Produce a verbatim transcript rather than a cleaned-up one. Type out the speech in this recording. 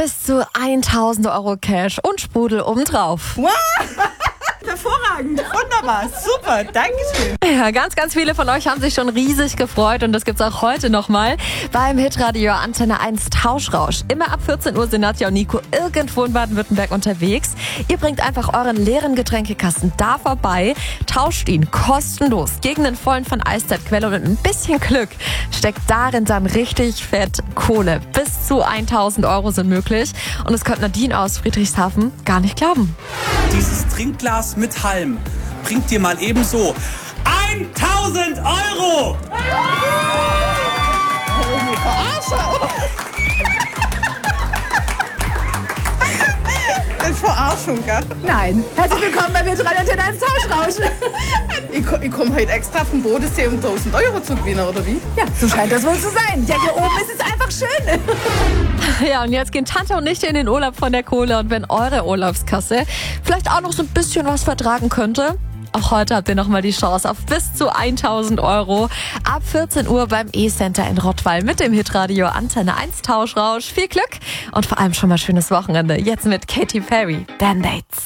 bis zu tausend Euro Cash und Sprudel obendrauf. Wow! Hervorragend, wunderbar, super, Dankeschön. Ja, ganz, ganz viele von euch haben sich schon riesig gefreut und das gibt's auch heute nochmal beim Hitradio Antenne eins Tauschrausch. Immer ab vierzehn Uhr sind Nadja und Nico irgendwo in Baden-Württemberg unterwegs. Ihr bringt einfach euren leeren Getränkekasten da vorbei, tauscht ihn kostenlos gegen den vollen von Eiszeitquelle und mit ein bisschen Glück steckt darin dann richtig fett Kohle. Bis zu tausend Euro sind möglich und das konnte Nadine aus Friedrichshafen gar nicht glauben. Dieses Trinkglas mit Halm bringt dir mal ebenso tausend Euro! Das ist Verarschung, gell? Nein. Herzlich willkommen bei Hitradio Antenne eins Tauschrausch. Ich, ko- ich komme heute extra vom Bodensee, um tausend Euro zu gewinnen, oder wie? Ja, so scheint das wohl zu sein. Ja, hier oben ist es einfach schön. Ja, und jetzt gehen Tante und Nichte in den Urlaub von der Kohle. Und wenn eure Urlaubskasse vielleicht auch noch so ein bisschen was vertragen könnte, auch heute habt ihr nochmal die Chance auf bis zu tausend Euro. Ab vierzehn Uhr beim E-Center in Rottweil mit dem Hitradio Antenne eins Tauschrausch. Viel Glück und vor allem schon mal schönes Wochenende. Jetzt mit Katy Perry, Band-Aids.